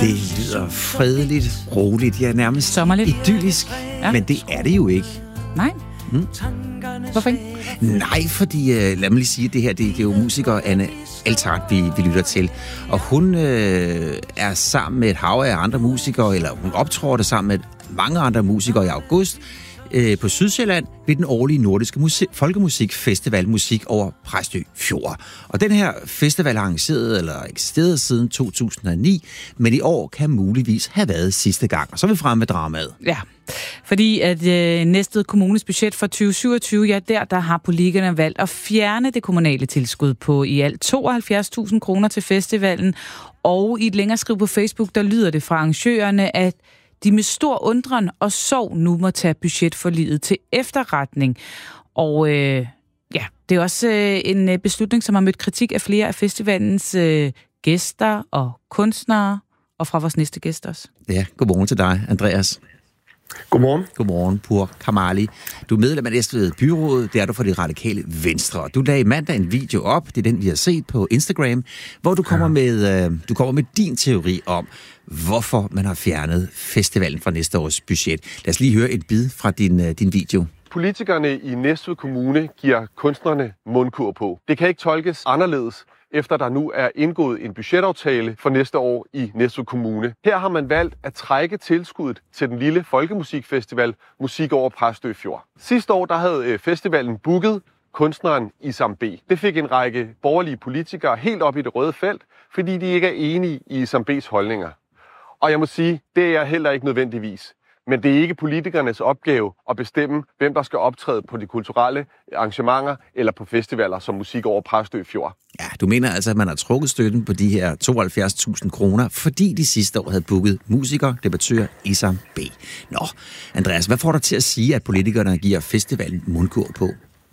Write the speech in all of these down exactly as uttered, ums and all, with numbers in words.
Det lyder fredeligt, roligt, ja nærmest sommerligt, idyllisk, ja. Men det er det jo ikke. Nej. Hmm? Hvorfor ikke? Nej, fordi, uh, lad mig lige sige, det her, det, det er jo musiker Anne Eltart, vi, vi lytter til. Og hun øh, er sammen med et hav af andre musikere, eller hun optrådte sammen med mange andre musikere i august øh, på Sydsjælland ved den årlige nordiske musik, folkemusikfestival Musik over Præstø Fjord. Og den her festival har arrangeret eller eksisteret siden to tusind og ni, men i år kan muligvis have været sidste gang. Og så er vi fremme med dramaet. Ja, fordi at øh, Næstved Kommunes budget for tyve syvogtyve, ja, der, der har politikerne valgt at fjerne det kommunale tilskud på i alt tooghalvfjerds tusind kroner til festivalen. Og i et længere skriv på Facebook, der lyder det fra arrangørerne, at de med stor undren og sorg nu må tage budgetforliget til efterretning. Og øh, ja, det er også øh, en beslutning, som har mødt kritik af flere af festivalens øh, gæster og kunstnere, og fra vores næste gæst også. Ja, godmorgen til dig, Andreas. Godmorgen. Godmorgen, Pur Kamali. Du er medlem af Næstved Byråd, det er du for det radikale Venstre. Du lagde mandag en video op, det er den, vi har set på Instagram, hvor du kommer, ja. med, øh, du kommer med din teori om, hvorfor man har fjernet festivalen fra næste års budget. Lad os lige høre et bid fra din, øh, din video. Politikerne i Næstved Kommune giver kunstnerne mundkur på. Det kan ikke tolkes anderledes, efter der nu er indgået en budgetaftale for næste år i Næstved Kommune. Her har man valgt at trække tilskuddet til den lille folkemusikfestival Musik over Præstø Fjord. Sidste år der havde festivalen booket kunstneren Isam B. Det fik en række borgerlige politikere helt op i det røde felt, fordi de ikke er enige i Isam B's holdninger. Og jeg må sige, det er jeg heller ikke nødvendigvis. Men det er ikke politikernes opgave at bestemme, hvem der skal optræde på de kulturelle arrangementer eller på festivaler som Musik over Præstø Fjord. Ja, du mener altså, at man har trukket støtten på de her tooghalvfjerds tusind kroner, fordi de sidste år havde booket musiker, debattør Isam B. Nå, Andreas, hvad får dig til at sige, at politikerne giver festivalen mundkur på?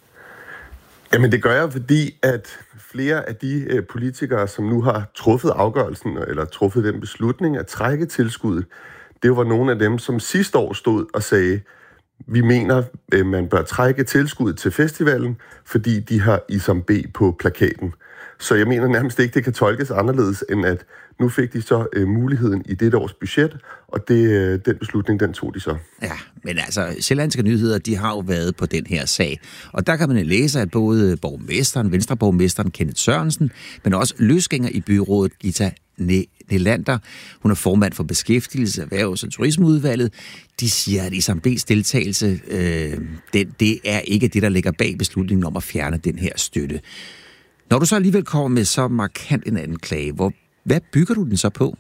Jamen det gør jeg, fordi at flere af de øh, politikere, som nu har truffet afgørelsen, eller truffet den beslutning at trække tilskuddet, det var nogle af dem, som sidste år stod og sagde, vi mener, at man bør trække tilskuddet til festivalen, fordi de har Isam B på plakaten. Så jeg mener nærmest ikke, det kan tolkes anderledes, end at nu fik de så øh, muligheden i dette års budget, og det, øh, den beslutning, den tog de så. Ja, men altså, Sjællandske Nyheder, de har jo været på den her sag. Og der kan man læse, at både borgmesteren, venstreborgmesteren Kenneth Sørensen, men også løsgænger i byrådet, Gita Nelander, hun er formand for Beskæftigelse, Erhvervs- og Turismeudvalget, de siger, at Isam B's deltagelse, øh, det, det er ikke det, der ligger bag beslutningen om at fjerne den her støtte. Når du så alligevel kommer med så markant en anden klage, hvor, hvad bygger du den så på?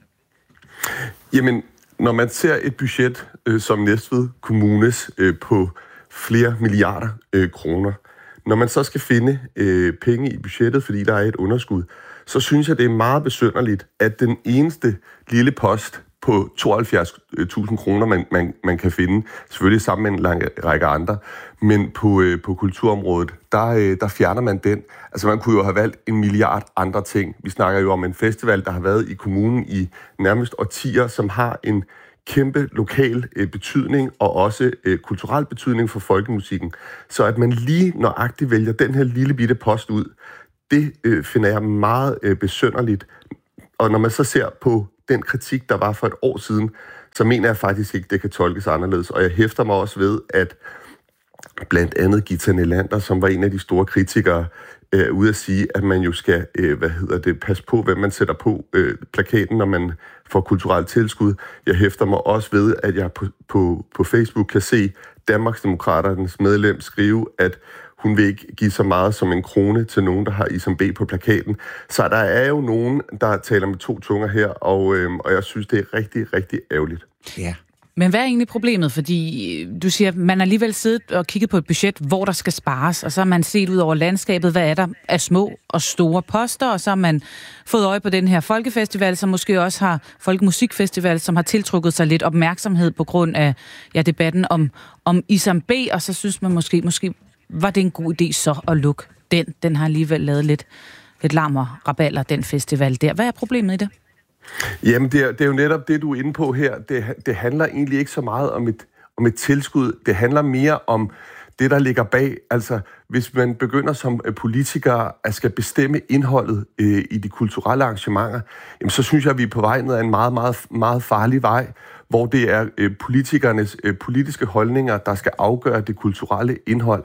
Jamen, når man ser et budget øh, som Næstved Kommunes øh, på flere milliarder øh, kroner, når man så skal finde øh, penge i budgettet, fordi der er et underskud, så synes jeg, det er meget besynderligt, at den eneste lille post på tooghalvfjerds tusind kroner, man, man, man kan finde, selvfølgelig sammen med en lang række andre, men på, øh, på kulturområdet, der, øh, der fjerner man den. Altså man kunne jo have valgt en milliard andre ting. Vi snakker jo om en festival, der har været i kommunen i nærmest årtier, som har en kæmpe lokal øh, betydning og også øh, kulturel betydning for folkemusikken. Så at man lige nøjagtigt vælger den her lille bitte post ud, det øh, finder jeg meget øh, besynderligt. Og når man så ser på den kritik, der var for et år siden, så mener jeg faktisk ikke, det kan tolkes anderledes. Og jeg hæfter mig også ved, at blandt andet Gita Nelander, som var en af de store kritikere, er øh, ude at sige, at man jo skal øh, hvad hedder det, passe på, hvem man sætter på øh, plakaten, når man får kulturelt tilskud. Jeg hæfter mig også ved, at jeg på, på, på Facebook kan se Danmarksdemokraternes medlem skrive, at hun vil ikke give så meget som en krone til nogen, der har Isam B på plakaten. Så der er jo nogen, der taler med to tunger her, og, øh, og jeg synes, det er rigtig, rigtig ærgerligt. Ja. Men hvad er egentlig problemet? Fordi du siger, man har alligevel siddet og kigget på et budget, hvor der skal spares, og så har man set ud over landskabet, hvad er der af små og store poster, og så har man fået øje på den her folkefestival, som måske også har folkemusikfestival, som har tiltrukket sig lidt opmærksomhed på grund af ja, debatten om, om Isam B, og så synes man måske, måske var det en god idé så at lukke den. Den har alligevel lavet lidt, lidt larm og raballer, den festival der. Hvad er problemet i det? Jamen, det er, det er jo netop det, du er inde på her. Det, det handler egentlig ikke så meget om et, om et tilskud. Det handler mere om det, der ligger bag. Altså, hvis man begynder som politiker at skal bestemme indholdet øh, i de kulturelle arrangementer, jamen, så synes jeg, at vi er på vej ned ad en meget, meget, meget farlig vej, hvor det er øh, politikernes øh, politiske holdninger, der skal afgøre det kulturelle indhold.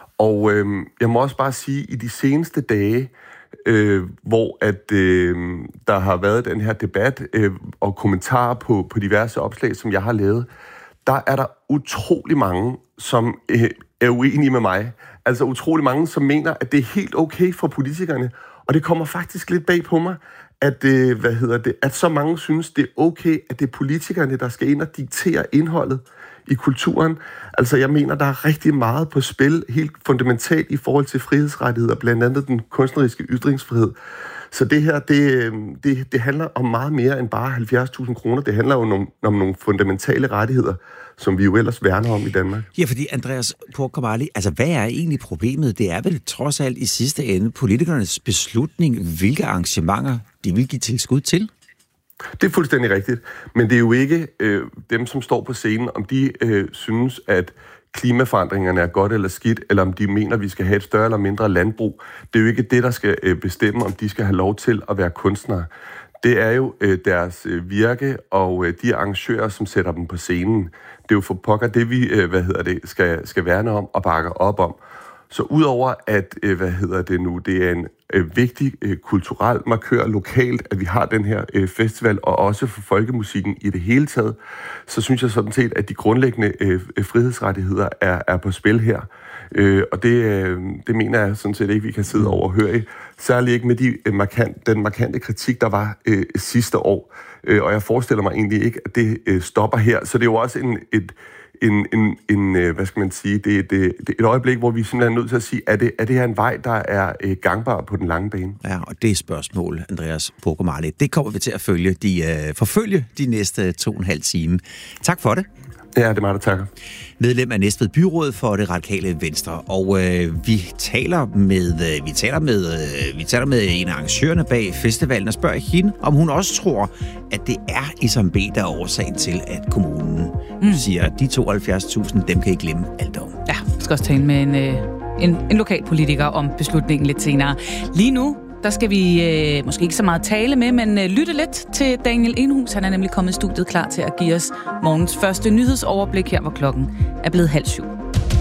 Og øh, jeg må også bare sige, at i de seneste dage, øh, hvor at, øh, der har været den her debat øh, og kommentarer på, på diverse opslag, som jeg har lavet, der er der utrolig mange, som øh, er uenige med mig. Altså utrolig mange, som mener, at det er helt okay for politikerne. Og det kommer faktisk lidt bag på mig, at, øh, hvad hedder det, at så mange synes, det er okay, at det er politikerne, der skal ind og diktere indholdet i kulturen. Altså jeg mener, der er rigtig meget på spil, helt fundamentalt i forhold til frihedsrettigheder, blandt andet den kunstneriske ytringsfrihed. Så det her, det, det, det handler om meget mere end bare halvfjerds tusind kroner. Det handler jo om, om nogle fundamentale rettigheder, som vi jo ellers værner om i Danmark. Ja, fordi Andreas Porcomali, altså hvad er egentlig problemet? Det er vel trods alt i sidste ende politikernes beslutning, hvilke arrangementer de vil give tilskud til? Det er fuldstændig rigtigt. Men det er jo ikke øh, dem, som står på scenen, om de øh, synes, at klimaforandringerne er godt eller skidt, eller om de mener, at vi skal have et større eller mindre landbrug. Det er jo ikke det, der skal øh, bestemme, om de skal have lov til at være kunstnere. Det er jo øh, deres øh, virke og øh, de arrangører, som sætter dem på scenen. Det er jo for pokker det, vi øh, hvad hedder det, skal, skal værne om og bakke op om. Så udover at, øh, hvad hedder det nu, det er en øh, vigtig øh, kulturel markør lokalt, at vi har den her øh, festival, og også for folkemusikken i det hele taget, så synes jeg sådan set, at de grundlæggende øh, frihedsrettigheder er, er på spil her. Øh, og det, øh, det mener jeg sådan set ikke, vi kan sidde overhøre. Særligt ikke med de, øh, markant, den markante kritik, der var øh, sidste år. Øh, og jeg forestiller mig egentlig ikke, at det øh, stopper her. Så det er jo også en... et En, en, en, hvad skal man sige, det, det, det er et øjeblik, hvor vi simpelthen er nødt til at sige, er det, er det her en vej, der er øh, gangbar på den lange bane? Ja, og det er spørgsmål, Andreas Porcomali. Det kommer vi til at følge, de, øh, forfølge de næste to og en halv time. Tak for det. Ja, det er mig, der takker. Medlem af Næstved Byråd for Det Radikale Venstre, og øh, vi taler med øh, vi taler med øh, vi taler med en af arrangørerne bag festivalen og spørger hende, om hun også tror, at det er Isam B, der er årsagen til, at kommunen mm. siger, at de tooghalvfjerds tusind, dem kan I glemme alt om. Ja, vi skal også tale med en, øh, en, en lokal politiker om beslutningen lidt senere. Lige nu der skal vi øh, måske ikke så meget tale med, men øh, lytte lidt til Daniel Enhus. Han er nemlig kommet i studiet klar til at give os morgens første nyhedsoverblik her, hvor klokken er blevet halv syv.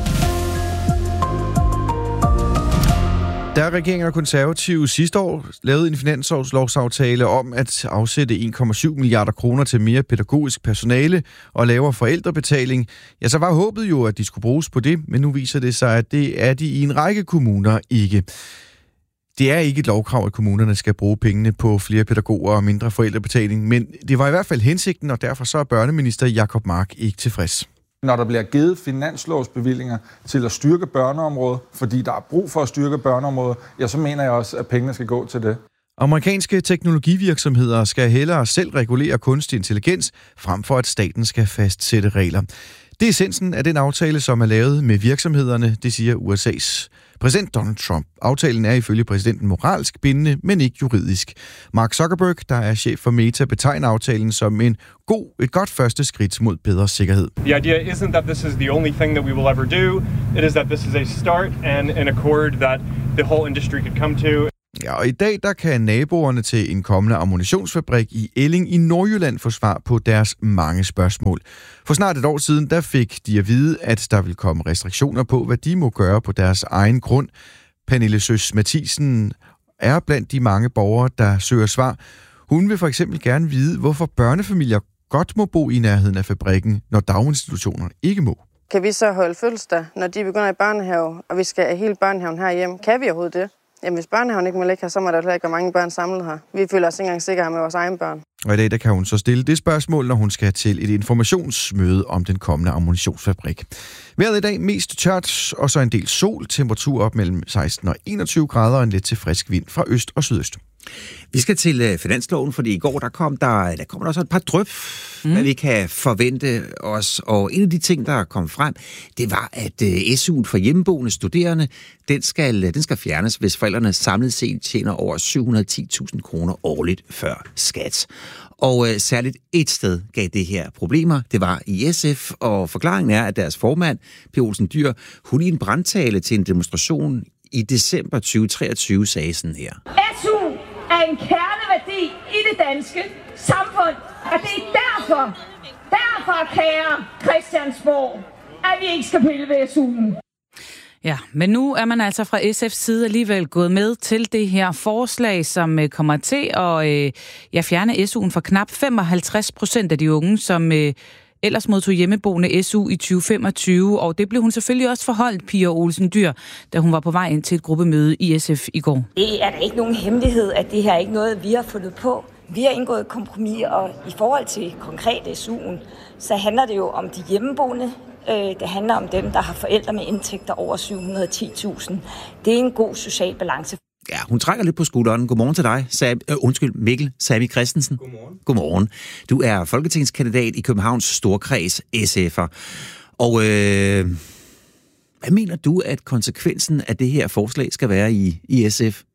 Da regeringen og konservative sidste år lavede en finanslovsaftale om at afsætte en komma syv milliarder kroner til mere pædagogisk personale og lavere forældrebetaling, ja, så var håbet jo, at de skulle bruges på det, men nu viser det sig, at det er de i en række kommuner ikke. Det er ikke et lovkrav, at kommunerne skal bruge pengene på flere pædagoger og mindre forældrebetaling, men det var i hvert fald hensigten, og derfor så er børneminister Jacob Mark ikke tilfreds. Når der bliver givet finanslovsbevillinger til at styrke børneområdet, fordi der er brug for at styrke børneområdet, ja, så mener jeg også, at pengene skal gå til det. Amerikanske teknologivirksomheder skal hellere selv regulere kunstig intelligens, frem for at staten skal fastsætte regler. Det er essensen af den aftale, som er lavet med virksomhederne, det siger U S A's præsident Donald Trump. Aftalen er ifølge præsidenten moralsk bindende, men ikke juridisk. Mark Zuckerberg, der er chef for Meta, betegner aftalen som en god, et godt første skridt mod bedre sikkerhed. The idea isn't that this is the only thing that we will ever do. It is that this is a start and an accord that the whole industry could come to. Ja, og i dag der kan naboerne til en kommende ammunitionsfabrik i Elling i Nordjylland få svar på deres mange spørgsmål. For snart et år siden, der fik de at vide, at der vil komme restriktioner på, hvad de må gøre på deres egen grund. Pernille Søs Mathisen er blandt de mange borgere, der søger svar. Hun vil for eksempel gerne vide, hvorfor børnefamilier godt må bo i nærheden af fabrikken, når daginstitutioner ikke må. Kan vi så holde fødselsdag, når de begynder i børnehave, og vi skal have hele børnehaven herhjemme? Kan vi overhovedet det? Jamen, hvis børnehaven ikke må ligge her, så må der heller ikke være mange børn samlet her. Vi føler os ikke engang sikre med vores egne børn. Og i dag der kan hun så stille det spørgsmål, når hun skal til et informationsmøde om den kommende ammunitionsfabrik. Vejret i dag mest tørt, og så en del sol. Temperatur op mellem seksten og enogtyve grader og en lidt til frisk vind fra øst og sydøst. Vi skal til finansloven, fordi i går der kom der, der kom der også et par dryp, mm. hvad vi kan forvente os. Og en af de ting, der kom frem, det var, at uh, S U'en for hjemmeboende studerende, den skal, den skal fjernes, hvis forældrene samlet set tjener over syv hundrede og ti tusind kroner årligt før skat. Og øh, særligt et sted gav det her problemer. Det var i S F, og forklaringen er, at deres formand, Pia Olsen Dyhr, hun i en brandtale til en demonstration i december tyve treogtyve sagde sådan her. S U er en kerneværdi i det danske samfund, og det er derfor, derfor, kære Christiansborg, at vi ikke skal pille ved S U'en. Ja, men nu er man altså fra S F's side alligevel gået med til det her forslag, som øh, kommer til at øh, ja, fjerne S U'en for knap femoghalvtreds procent af de unge, som øh, ellers modtog hjemmeboende S U i tyve femogtyve, og det blev hun selvfølgelig også forholdt, Pia Olsen Dyhr, da hun var på vej ind til et gruppemøde i S F i går. Det er da ikke nogen hemmelighed, at det her er ikke noget, vi har fundet på. Vi har indgået kompromis, og i forhold til konkret S U'en, så handler det jo om de hjemmeboende. Det handler om dem, der har forældre med indtægter over syv hundrede og ti tusind. Det er en god social balance. Ja, hun trækker lidt på skulderen. Godmorgen til dig, Sam, øh, undskyld, Mikkel Sami Christensen. Godmorgen. Godmorgen. Du er folketingskandidat i Københavns Storkreds S F'er. Og øh, hvad mener du, at konsekvensen af det her forslag skal være i, i S F?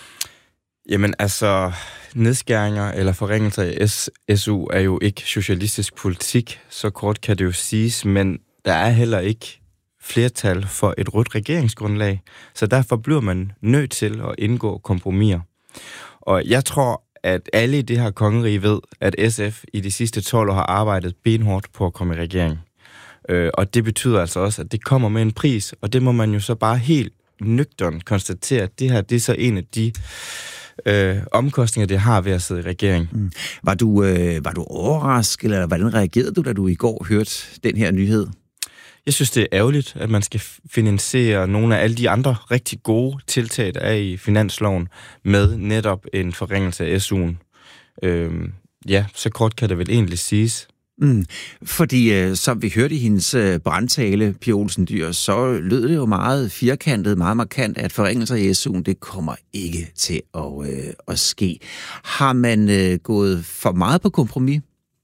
Jamen altså, nedskæringer eller forringelser i S U er jo ikke socialistisk politik, så kort kan det jo siges, men der er heller ikke flertal for et rødt regeringsgrundlag, så derfor bliver man nødt til at indgå kompromiser. Og jeg tror, at alle i det her kongerige ved, at S F i de sidste tolv år har arbejdet benhårdt på at komme i regering. Og det betyder altså også, at det kommer med en pris, og det må man jo så bare helt nøgternt konstatere, at det her det er så en af de Øh, omkostninger, det har ved at sidde i regering. Mm. Var du, øh, var du overrasket, eller hvordan reagerede du, da du i går hørte den her nyhed? Jeg synes, det er ærgerligt, at man skal finansiere nogle af alle de andre rigtig gode tiltag, der er i finansloven, med netop en forringelse af S U'en. Øh, ja, så kort kan det vel egentlig siges. Mm. Fordi, øh, som vi hørte i hendes øh, brandtale, Pia Olsen Dyhr, så lød det jo meget firkantet, meget markant, at forringelser i S U'en, det kommer ikke til at, øh, at ske. Har man øh, gået for meget på kompromis?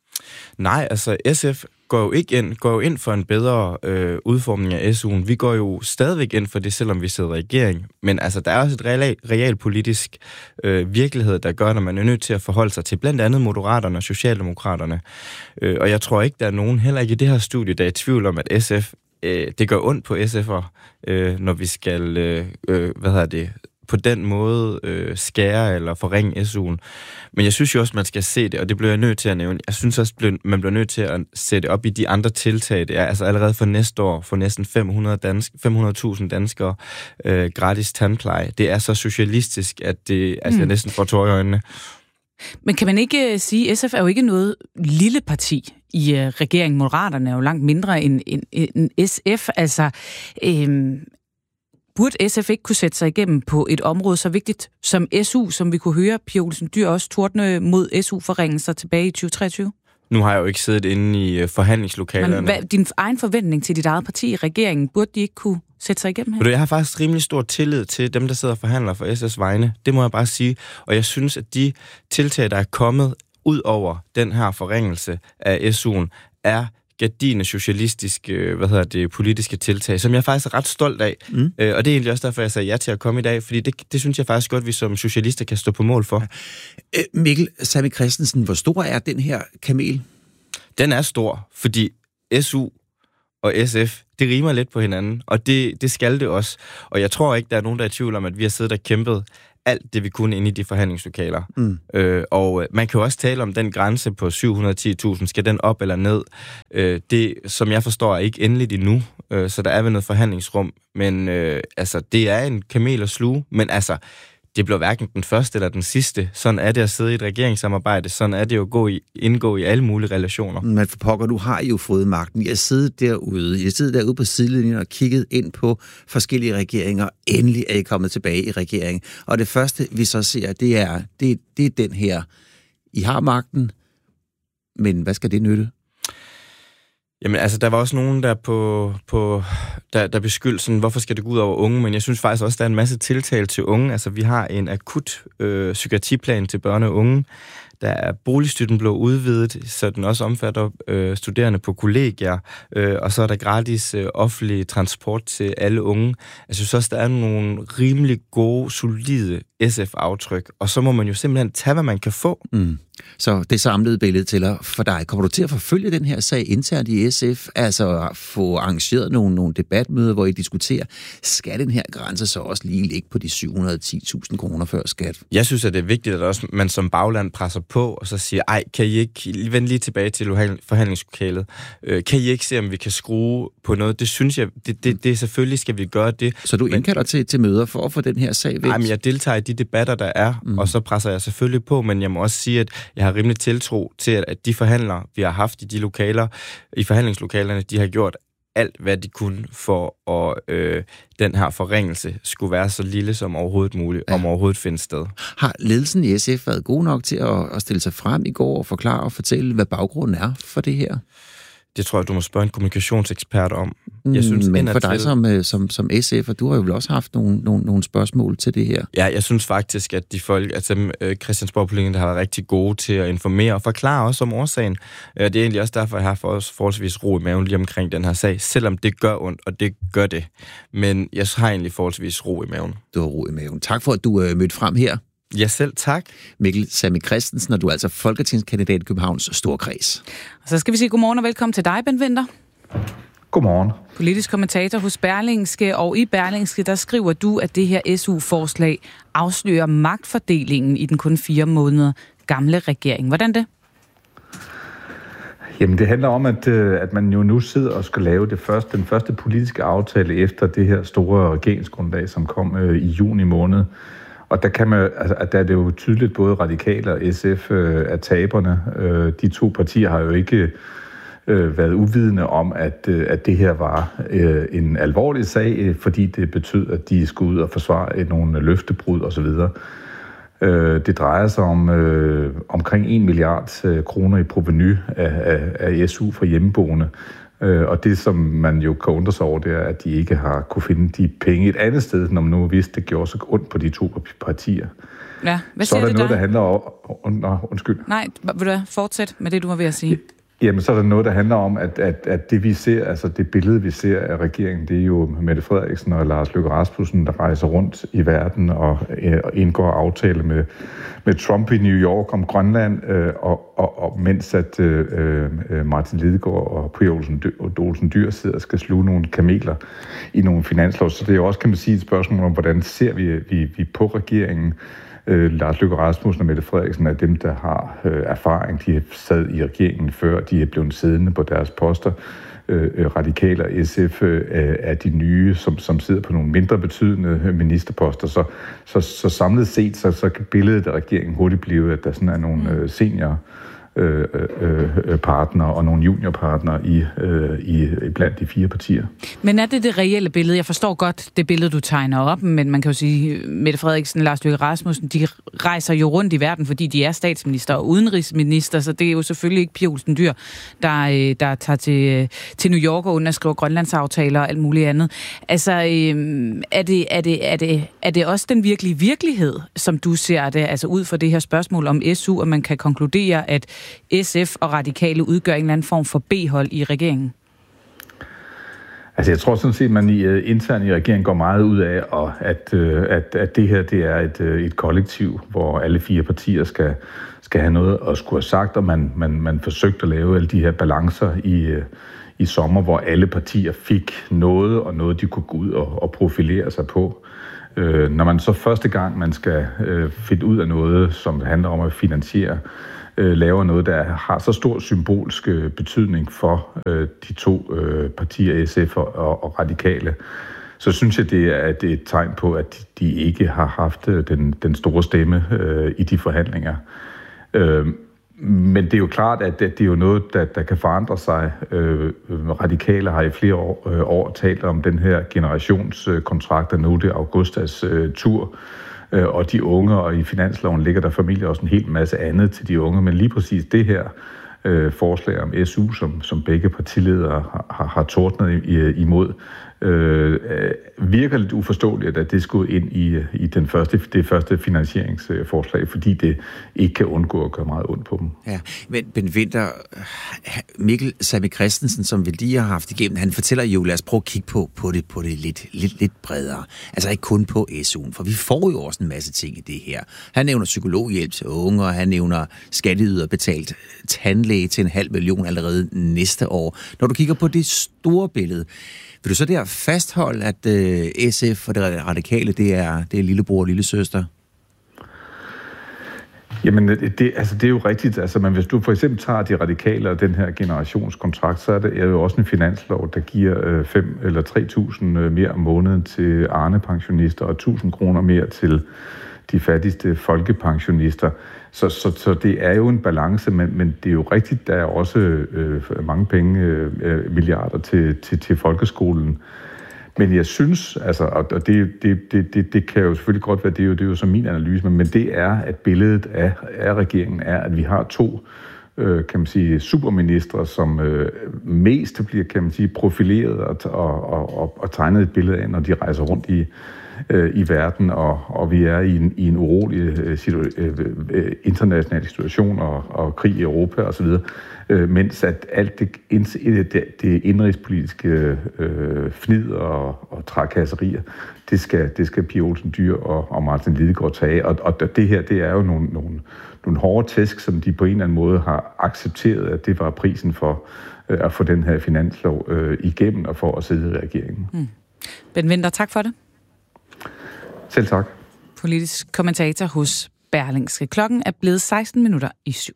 Nej, altså S F går jo ikke ind, går jo ind for en bedre øh, udformning af S U'en. Vi går jo stadigvæk ind for det, selvom vi sidder i regering. Men altså, der er også et real, realpolitisk øh, virkelighed, der gør, at man er nødt til at forholde sig til blandt andet Moderaterne og Socialdemokraterne. Øh, og jeg tror ikke, der er nogen, heller ikke i det her studie, der er i tvivl om, at S F, øh, det gør ondt på S F'er, øh, når vi skal, øh, øh, hvad hedder det, på den måde øh, skære eller forringe S U'en. Men jeg synes jo også, man skal se det, og det bliver jeg nødt til at nævne. Jeg synes også, man bliver nødt til at sætte op i de andre tiltag. Det er altså allerede for næste år for næsten fem hundrede tusind danskere øh, gratis tandpleje. Det er så socialistisk, at det altså, mm. jeg næsten får tårer i øjnene. Men kan man ikke sige, at S F er jo ikke noget lille parti i uh, regeringen. Moderaterne er jo langt mindre end, end, end S F. Altså, øhm, burde S F ikke kunne sætte sig igennem på et område så vigtigt som S U, som vi kunne høre Pia Olsen Dyhr også tordne mod S U-forringelser tilbage i tyve treogtyve? Nu har jeg jo ikke siddet inde i forhandlingslokalerne. Men hvad, din egen forventning til dit eget parti i regeringen, burde de ikke kunne sætte sig igennem her? Jeg har faktisk rimelig stor tillid til dem, der sidder og forhandler for S F's vegne. Det må jeg bare sige. Og jeg synes, at de tiltag, der er kommet ud over den her forringelse af S U'en, er gardine socialistiske, hvad hedder det, politiske tiltag, som jeg faktisk er ret stolt af. Mm. Øh, og det er egentlig også derfor, jeg sagde ja til at komme i dag, fordi det, det synes jeg faktisk godt, vi som socialister kan stå på mål for. Ja. Mikkel Sami Christensen, hvor stor er den her kamel? Den er stor, fordi S U og S F, det rimer lidt på hinanden, og det, det skal det også. Og jeg tror ikke, der er nogen, der er i tvivl om, at vi har siddet og kæmpet alt det, vi kunne inde i de forhandlingslokaler. Mm. Øh, og man kan jo også tale om den grænse på syv hundrede og ti tusind. Skal den op eller ned? Øh, det, som jeg forstår, er ikke endeligt endnu. Øh, så der er vel noget forhandlingsrum. Men øh, altså, det er en kamel at sluge. Men altså, det bliver hverken den første eller den sidste. Sådan er det at sidde i et regeringssamarbejde. Sådan er det jo at gå i, indgå i alle mulige relationer. Men for pokker, du har jo fået magten. Jeg sidder derude. Jeg sidder derude på sidelinjen og kigget ind på forskellige regeringer. Endelig er I kommet tilbage i regeringen. Og det første, vi så ser, det er, det, det er den her. I har magten, men hvad skal det nytte? Jamen altså, der var også nogen, der på, på der, der beskyldte sådan, hvorfor skal det gå ud over unge, men jeg synes faktisk også, der er en masse tiltag til unge. Altså, vi har en akut øh, psykiatriplan til børne og unge. Der er boligstøtten blevet udvidet, så den også omfatter øh, studerende på kollegier, øh, og så er der gratis øh, offentlig transport til alle unge. Jeg synes også, der er nogle rimelig gode, solide S F-aftryk, og så må man jo simpelthen tage, hvad man kan få. Mm. Så det samlede billede tæller for dig. Kommer du til at forfølge den her sag internt i S F? Altså få arrangeret nogle, nogle debatmøder, hvor I diskuterer, skal den her grænse så også lige ligge på de syv hundrede og ti tusind kroner før skat? Jeg synes, at det er vigtigt, at også man som bagland presser på, og så siger, ej, kan I ikke vende lige tilbage til forhandlingslokalet? Kan I ikke se, om vi kan skrue på noget? Det synes jeg, det, det, det selvfølgelig skal vi gøre det. Så du indkalder men, til, til møder for at få den her sag væk? Nej, men jeg deltager i de debatter, der er, mm. og så presser jeg selvfølgelig på, men jeg må også sige, at jeg har rimelig tiltro til, at de forhandlere, vi har haft i de lokaler, i forhandlingslokalerne, de har gjort alt, hvad de kunne for, at øh, den her forringelse skulle være så lille som overhovedet muligt, ja. om overhovedet findes sted. Har ledelsen i S F været god nok til at, at stille sig frem i går og forklare og fortælle, hvad baggrunden er for det her? Det tror jeg, du må spørge en kommunikationsekspert om. Jeg synes, Men for dig til... som, som, som S F, og du har jo vel også haft nogle, nogle, nogle spørgsmål til det her? Ja, jeg synes faktisk, at de folk, altså Christiansborg-politikerne, har været rigtig gode til at informere og forklare også om årsagen. Det er egentlig også derfor, jeg har for, forholdsvis ro i maven lige omkring den her sag, selvom det gør ondt, og det gør det. Men jeg har egentlig forholdsvis ro i maven. Du har ro i maven. Tak for, at du øh, mødte frem her. Ja, selv tak. Mikkel Sami Christensen, og du er altså folketingskandidat i Københavns Storkreds. Så skal vi sige godmorgen og velkommen til dig, Bent Winther. Godmorgen. Politisk kommentator hos Berlingske, og i Berlingske, der skriver du, at det her S U-forslag afslører magtfordelingen i den kun fire måneder gamle regering. Hvordan det? Jamen, det handler om, at, at man jo nu sidder og skal lave det første, den første politiske aftale efter det her store regeringsgrundlag, som kom øh, i juni måned. Og der kan man, altså, der er det jo tydeligt, både Radikale og S F øh, er taberne. Øh, de to partier har jo ikke øh, været uvidende om, at, øh, at det her var øh, en alvorlig sag, øh, fordi det betød, at de skulle ud og forsvare nogle løftebrud osv. Øh, det drejer sig om øh, omkring en milliard øh, kroner i provenu af, af, af S U for hjemmeboende. Og det, som man jo kan undre sig over, det er, at de ikke har kunne finde de penge et andet sted, når man nu vidste, det gjorde så ondt på de to partier. Ja, hvad så er der noget, der? der handler om... Nå, undskyld. Nej, vil du fortsætte med det, du var ved at sige? Jamen, så er der noget, der handler om, at, at, at det vi ser, altså det billede, vi ser af regeringen, det er jo Mette Frederiksen og Lars Løkke Rasmussen, der rejser rundt i verden og, og indgår aftale med, med Trump i New York om Grønland, øh, og, og, og mens at øh, Martin Lidegaard og Pia Olsen, Olsen Dyhr sidder og skal sluge nogle kameler i nogle finanslov. Så det er jo også, kan man sige, et spørgsmål om, hvordan ser vi, vi, vi på regeringen. Øh, Lars Løkke Rasmussen og Mette Frederiksen er dem, der har øh, erfaring. De sad i regeringen før, de er blevet siddende på deres poster. Øh, Radikale og S F øh, er de nye, som, som sidder på nogle mindre betydende ministerposter. Så, så, så samlet set, så, så kan billedet af regeringen hurtigt blive, at der sådan er nogle øh, senior Øh, øh, partner og nogle juniorpartnere i, øh, i blandt de fire partier. Men er det det reelle billede? Jeg forstår godt det billede, du tegner op, men man kan jo sige, Mette Frederiksen, Lars Løkke Rasmussen, de rejser jo rundt i verden, fordi de er statsminister og udenrigsminister, så det er jo selvfølgelig ikke Pia Olsen Dyhr, der, der tager til, til New York og underskriver Grønlandsaftaler og alt muligt andet. Altså, er det, er det, er det, er det også den virkelige virkelighed, som du ser det, altså ud fra det her spørgsmål om S U, og man kan konkludere, at S F og Radikale udgør en eller anden form for B-hold i regeringen? Altså, jeg tror sådan set, at man i, uh, internt i regeringen går meget ud af, og at, uh, at, at det her det er et, uh, et kollektiv, hvor alle fire partier skal, skal have noget at skulle have sagt, og man, man, man forsøgte at lave alle de her balancer i, uh, i sommer, hvor alle partier fik noget, og noget, de kunne gå ud og, og profilere sig på. Uh, når man så første gang, man skal uh, finde ud af noget, som handler om at finansiere, laver noget, der har så stor symbolsk betydning for øh, de to øh, partier, S F og, og Radikale, så synes jeg, det er, det er et tegn på, at de ikke har haft den, den store stemme øh, i de forhandlinger. Øh, men det er jo klart, at det, det er jo noget, der, der kan forandre sig. Øh, Radikale har i flere år, øh, år talt om den her generationskontrakt, og nu er det Augustas øh, tur. Og de unge, og i finansloven ligger der familie også en hel masse andet til de unge, men lige præcis det her øh, forslag om S U, som, som begge partiledere har, har tordnet imod, øh, virker lidt uforståeligt, at det skulle ind i, i den første, det første finansieringsforslag, fordi det ikke kan undgå at gøre meget ondt på dem. Ja, men Ben Winther, Mikkel Sami Christensen, som vi lige har haft igennem, han fortæller jo, lad os prøve at kigge på, på det, på det lidt, lidt, lidt bredere. Altså ikke kun på S U'en, for vi får jo også en masse ting i det her. Han nævner psykologhjælp til unge, og han nævner skatteyder betalt tandlæge til en halv million allerede næste år. Når du kigger på det store billede, vil du så der fastholde, at øh, S F og det radikale, det er, det er lillebror og lillesøster? Jamen, det, altså, det er jo rigtigt. Altså, men hvis du for eksempel tager de radikale og den her generationskontrakt, så er det er jo også en finanslov, der giver øh, fem eller tre tusind mere om måneden til Arne-pensionister og tusind kroner mere til de fattigste folkepensionister. Så, så, så det er jo en balance, men, men det er jo rigtigt, der er også øh, mange penge, øh, milliarder til, til, til folkeskolen. Men jeg synes, altså, og det, det, det, det, det kan jo selvfølgelig godt være, det er jo, det er jo som min analyse, men det er, at billedet af, af regeringen er, at vi har to, øh, kan man sige, superministre, som øh, mest bliver, kan man sige, profileret og, og, og, og tegnet et billede af, når de rejser rundt i, øh, i verden, og, og vi er i en, i en urolig øh, situ- øh, international situation og, og krig i Europa osv., øh, mens at alt det, det, det indrigspolitiske øh, fnid og, og trakasserier, det skal, det skal Pia Olsen Dyhr og, og Martin Lidegaard tage. Og, og det her, det er jo nogle, nogle, nogle hårde tæsk, som de på en eller anden måde har accepteret, at det var prisen for øh, at få den her finanslov øh, igennem og for at sidde i regeringen. Mm. Ben Winther, tak for det. Selv tak. Politisk kommentator hos Berlingske. Klokken er blevet seksten minutter i syv.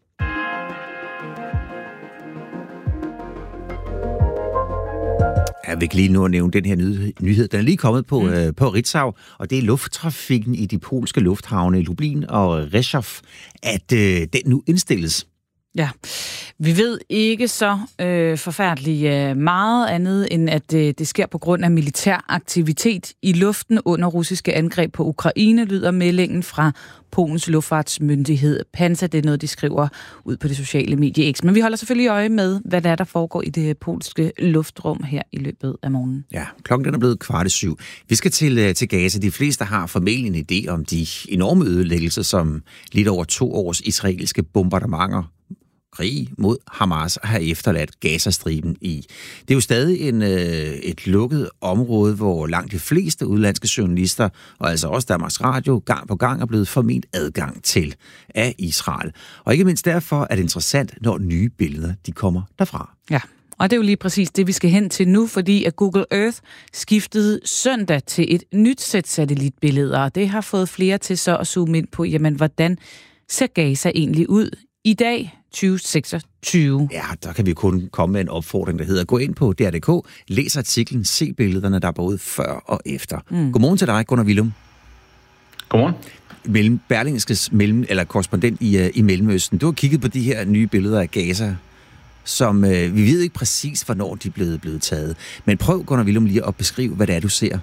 Jeg vil lige nu nævne den her nyhed. Den er lige kommet på, mm. øh, på Ritzau, og det er lufttrafikken i de polske lufthavne Lublin og Rzeszów, at øh, den nu indstilles. Ja, vi ved ikke så øh, forfærdeligt øh, meget andet, end at øh, det sker på grund af militær aktivitet i luften under russiske angreb på Ukraine, lyder meldingen fra Polens luftfartsmyndighed Panta. Det er noget, de skriver ud på det sociale medie X. Men vi holder selvfølgelig øje med, hvad der er, der foregår i det polske luftrum her i løbet af morgenen. Ja, klokken den er blevet kvart i syv. Vi skal til, til Gaza. De fleste har formentlig en idé om de enorme ødelæggelser, som lidt over to års israelske bombardementer krig mod Hamas har efterladt Gazastriben i. Det er jo stadig en, øh, et lukket område, hvor langt de fleste udenlandske journalister, og altså også Danmarks Radio, gang på gang er blevet forment adgang til af Israel. Og ikke mindst derfor er det interessant, når nye billeder de kommer derfra. Ja, og det er jo lige præcis det, vi skal hen til nu, fordi at Google Earth skiftede søndag til et nyt sæt satellitbilleder, og det har fået flere til så at zoome ind på, jamen hvordan ser Gaza egentlig ud i dag, tyve seksogtyve. Ja, der kan vi kun komme med en opfordring, der hedder, gå ind på D R punktum D K, læs artiklen, se billederne, der er både før og efter. Mm. Godmorgen til dig, Gunnar Willum. Godmorgen. Mellem Berlingskes mellem, eller korrespondent i, i Mellemøsten. Du har kigget på de her nye billeder af Gaza, som øh, vi ved ikke præcis, hvornår de er blevet, blevet taget. Men prøv, Gunnar Willum, lige at beskrive, hvad det er, du ser.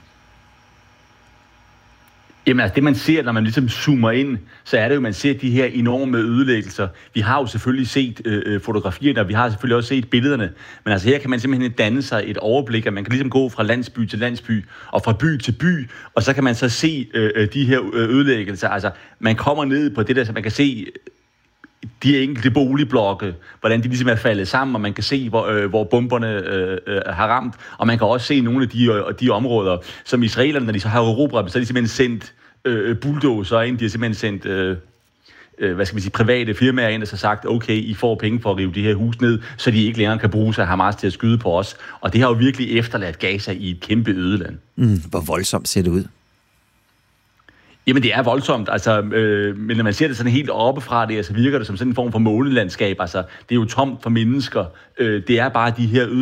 Jamen altså det man ser, når man ligesom zoomer ind, så er det jo, man ser de her enorme ødelæggelser. Vi har jo selvfølgelig set øh, fotografierne, og vi har selvfølgelig også set billederne. Men altså her kan man simpelthen danne sig et overblik, at man kan ligesom gå fra landsby til landsby, og fra by til by, og så kan man så se øh, de her ødelæggelser. Altså man kommer ned på det der, så man kan se de enkelte boligblokke, hvordan de ligesom er faldet sammen, og man kan se, hvor, øh, hvor bomberne øh, øh, har ramt, og man kan også se nogle af de, øh, de områder, som israelerne, når de så har erobret, så har de simpelthen sendt øh, bulldozer ind, de har simpelthen sendt øh, øh, hvad skal man sige, private firmaer ind, og så sagt, okay, I får penge for at rive de her hus ned, så de ikke længere kan bruge sig af Hamas til at skyde på os. Og det har jo virkelig efterladt Gaza i et kæmpe ødeland. Mm, hvor voldsomt ser det ud? Jamen, det er voldsomt, altså, øh, men når man ser det sådan helt oppefra det, så virker det som sådan en form for månelandskab, altså, det er jo tomt for mennesker, øh, det er bare de her